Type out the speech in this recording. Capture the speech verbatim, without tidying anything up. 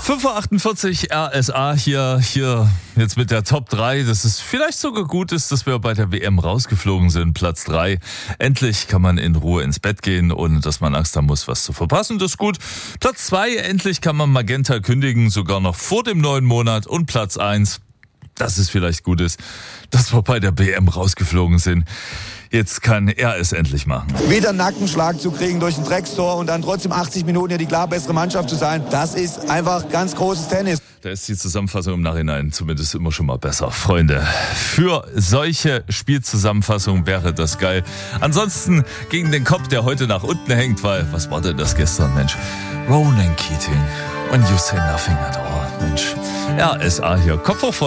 fünf Uhr achtundvierzig R S A hier, hier jetzt mit der Top drei, dass es vielleicht sogar gut ist, dass wir bei der W M rausgeflogen sind, Platz drei. Endlich kann man in Ruhe ins Bett gehen, ohne dass man Angst haben muss, was zu verpassen, das ist gut. Platz zwei, endlich kann man Magenta kündigen, sogar noch vor dem neuen Monat. Und Platz eins, dass es vielleicht gut ist, dass wir bei der W M rausgeflogen sind. Jetzt kann er es endlich machen. Wieder einen Nackenschlag zu kriegen durch ein Dreckstor und dann trotzdem achtzig Minuten ja die klar bessere Mannschaft zu sein, das ist einfach ganz großes Tennis. Da ist die Zusammenfassung im Nachhinein zumindest immer schon mal besser. Freunde, für solche Spielzusammenfassungen wäre das geil. Ansonsten gegen den Kopf, der heute nach unten hängt, weil, was war denn das gestern, Mensch? Ronan Keating und You Say Nothing at All, Mensch. R S A hier, Kopf hoch, Freunde.